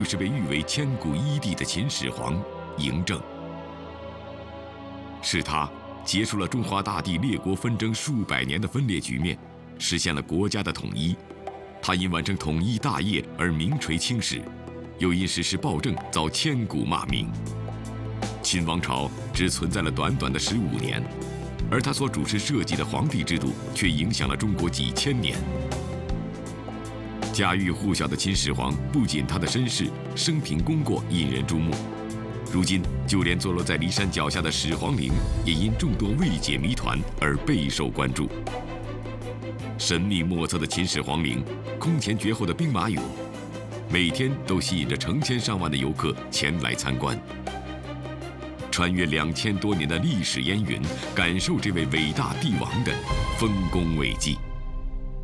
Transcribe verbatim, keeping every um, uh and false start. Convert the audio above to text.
就是被誉为千古一帝的秦始皇嬴政。是他结束了中华大地列国纷争数百年的分裂局面，实现了国家的统一。他因完成统一大业而名垂青史，又因实施暴政遭千古骂名。秦王朝只存在了短短的十五年，而他所主持设计的皇帝制度却影响了中国几千年。家喻户晓的秦始皇，不仅他的身世、生平功过引人注目，如今就连坐落在骊山脚下的始皇陵，也因众多未解谜团而备受关注。神秘莫测的秦始皇陵，空前绝后的兵马俑，每天都吸引着成千上万的游客前来参观。穿越两千多年的历史烟云，感受这位伟大帝王的丰功伟绩。